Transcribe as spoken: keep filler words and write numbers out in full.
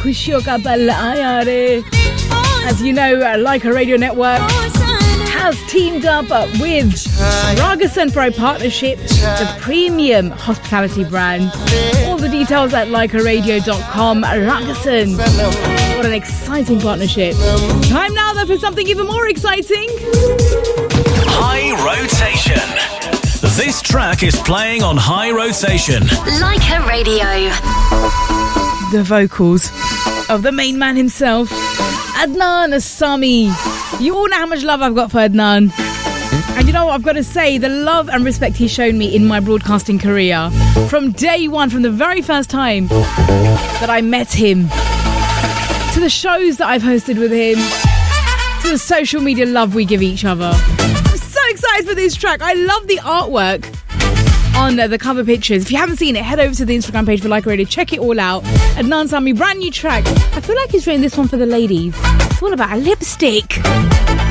Khushiyon Ka Pal Aaya Re. As you know, Leica Radio Network has teamed up with Ragasan for a partnership, the premium hospitality brand. All the details at leica radio dot com. Ragasan. What an exciting partnership. Time now, though, for something even more exciting. High Rotation. This track is playing on High Rotation. Leica Radio. The vocals of the main man himself, Adnan Sami. You all know how much love I've got for Adnan. And you know what I've got to say? The love and respect he's shown me in my broadcasting career. From day one, from the very first time that I met him, to the shows that I've hosted with him, to the social media love we give each other. I'm so excited for this track. I love the artwork on the cover pictures. If you haven't seen it, head over to the Instagram page for Leica Radio. Check it all out. Adnan Sami, brand new track. I feel like he's written this one for the ladies. It's all about a lipstick.